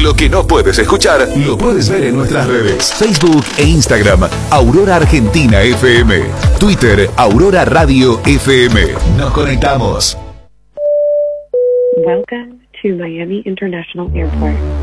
Lo que no puedes escuchar, lo puedes ver en nuestras redes. Facebook e Instagram, Aurora Argentina FM. Twitter, Aurora Radio FM. Nos conectamos. Welcome to Miami International Airport.